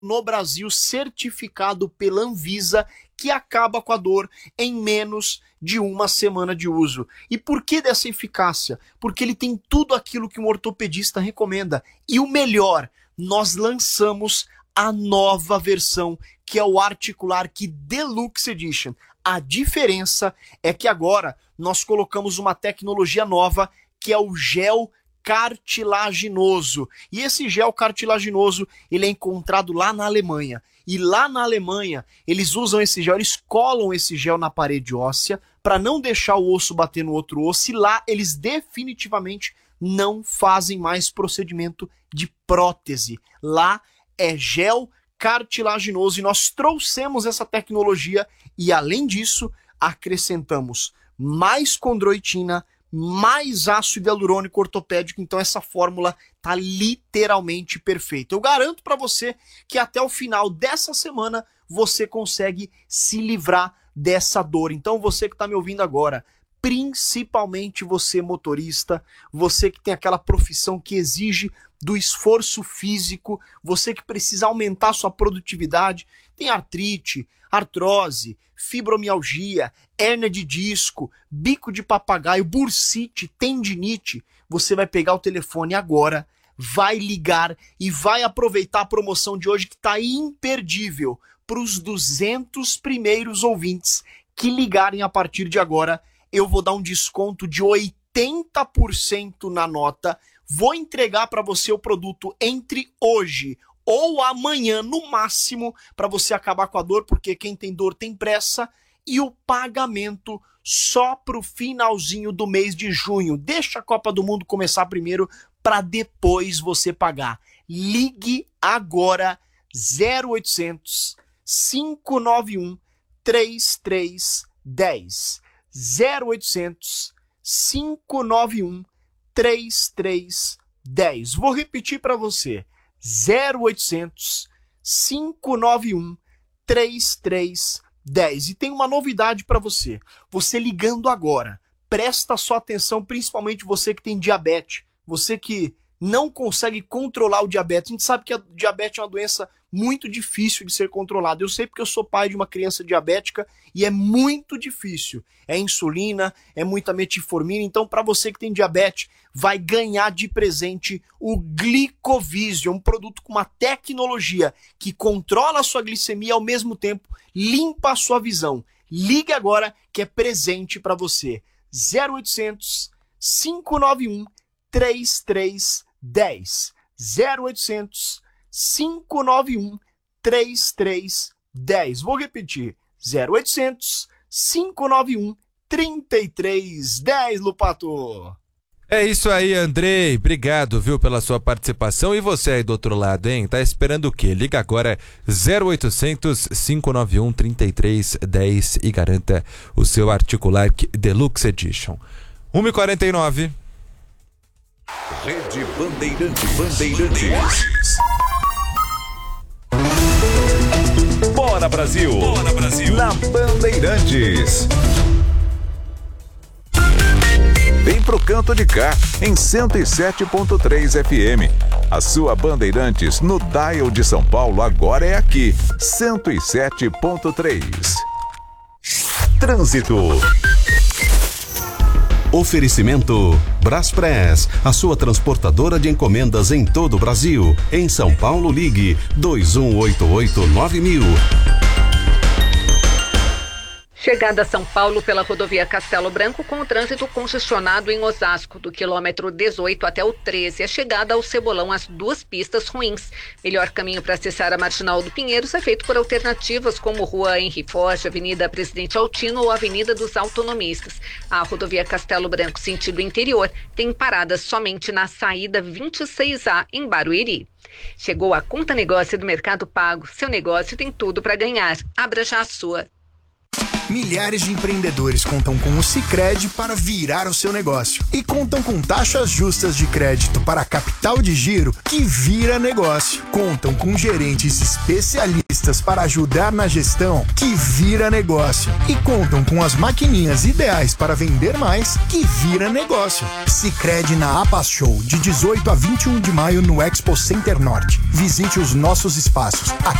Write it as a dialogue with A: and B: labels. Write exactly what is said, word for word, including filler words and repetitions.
A: no Brasil certificado pela Anvisa que acaba com a dor em menos de uma semana de uso. E por que dessa eficácia? Porque ele tem tudo aquilo que um ortopedista recomenda. E o melhor, nós lançamos a nova versão, que é o Articular-Q Deluxe Edition. A diferença é que agora nós colocamos uma tecnologia nova, que é o gel cartilaginoso. E esse gel cartilaginoso, ele é encontrado lá na Alemanha. E lá na Alemanha, eles usam esse gel, eles colam esse gel na parede óssea para não deixar o osso bater no outro osso. E lá eles definitivamente não fazem mais procedimento de prótese. Lá é gel cartilaginoso e nós trouxemos essa tecnologia e, além disso, acrescentamos mais condroitina, mais ácido hialurônico ortopédico. Então essa fórmula tá literalmente perfeita. Eu garanto para você que até o final dessa semana você consegue se livrar dessa dor. Então você que tá me ouvindo agora, principalmente você motorista, você que tem aquela profissão que exige do esforço físico, você que precisa aumentar sua produtividade, tem artrite, artrose, fibromialgia, hérnia de disco, bico de papagaio, bursite, tendinite, você vai pegar o telefone agora, vai ligar e vai aproveitar a promoção de hoje que está imperdível para os duzentos primeiros ouvintes que ligarem a partir de agora. Eu vou dar um desconto de oitenta por cento na nota, vou entregar para você o produto entre hoje ou amanhã no máximo, para você acabar com a dor, porque quem tem dor tem pressa, e o pagamento só pro finalzinho do mês de junho. Deixa a Copa do Mundo começar primeiro para depois você pagar. Ligue agora zero oitocentos, cinco nove um, três três um zero zero oitocentos, cinco nove um, três três um zero. Vou repetir para você. zero oitocentos, cinco nove um, três três um zero. E tem uma novidade para você. Você ligando agora, presta sua atenção, principalmente você que tem diabetes, você que não consegue controlar o diabetes. A gente sabe que a diabetes é uma doença muito difícil de ser controlada. Eu sei porque eu sou pai de uma criança diabética e é muito difícil. É insulina, é muita metformina. Então, para você que tem diabetes, vai ganhar de presente o Glicovision, um produto com uma tecnologia que controla a sua glicemia e ao mesmo tempo limpa a sua visão. Ligue agora que é presente para você. zero oitocentos, cinco nove um, três três um zero zero oitocentos, cinco nove um, três três um zero. Vou repetir. zero oitocentos, cinco nove um, três três um zero, Lupato.
B: É isso aí, Andrei. Obrigado, viu, pela sua participação. E você aí do outro lado, hein? Tá esperando o quê? Liga agora zero oitocentos, cinco nove um, três três um zero e garanta o seu Articular-Q Deluxe Edition. uma e quarenta e nove.
C: Rede Bandeirantes. Bandeirantes. Bora Brasil. Bora Brasil. Na Bandeirantes. Vem pro canto de cá, em cento e sete ponto três F M. A sua Bandeirantes no dial de São Paulo agora é aqui, cento e sete ponto três. Trânsito. Oferecimento Braspress, a sua transportadora de encomendas em todo o Brasil. Em São Paulo, ligue dois um oito oito nove mil.
D: Chegada a São Paulo pela rodovia Castelo Branco com o trânsito congestionado em Osasco, do quilômetro dezoito até o treze. A chegada ao Cebolão, as duas pistas ruins. Melhor caminho para acessar a Marginal do Pinheiros é feito por alternativas como Rua Henri Forte, Avenida Presidente Altino ou Avenida dos Autonomistas. A rodovia Castelo Branco, sentido interior, tem paradas somente na saída vinte e seis A, em Barueri. Chegou a Conta Negócio do Mercado Pago. Seu negócio tem tudo para ganhar. Abra já a sua.
E: Milhares de empreendedores contam com o Sicredi para virar o seu negócio e contam com taxas justas de crédito para capital de giro que vira negócio. Contam com gerentes especialistas para ajudar na gestão que vira negócio e contam com as maquininhas ideais para vender mais que vira negócio. Sicredi na APAS Show de dezoito a vinte e um de maio no Expo Center Norte. Visite os nossos espaços aqui